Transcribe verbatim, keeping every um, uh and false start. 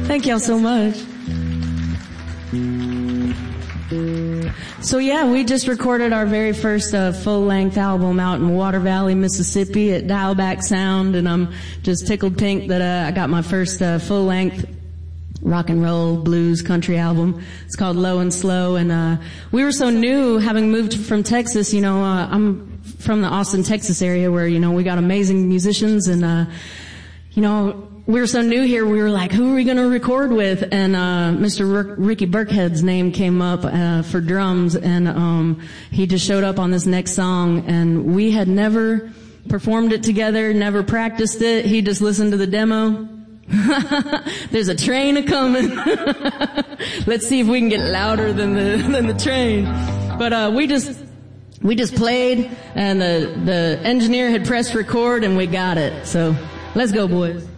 Thank y'all so much. So yeah, we just recorded our very first uh, full-length album out in Water Valley, Mississippi at Dialback Sound, and I'm just tickled pink that uh, I got my first uh, full-length rock and roll, blues, country album. It's called Low and Slow, and uh we were so new, having moved from Texas. You know, uh, I'm from the Austin, Texas area where, you know, we got amazing musicians, and uh you know, we were so new here, we were like, who are we going to record with? And uh Mister R- Ricky Burkhead's name came up uh for drums, and um he just showed up on this next song, and we had never performed it together, never practiced it. He just listened to the demo. There's a train a-coming. Let's see if we can get louder than the than the train. But uh we just we just played, and the the engineer had pressed record, and we got it. So let's go, boys.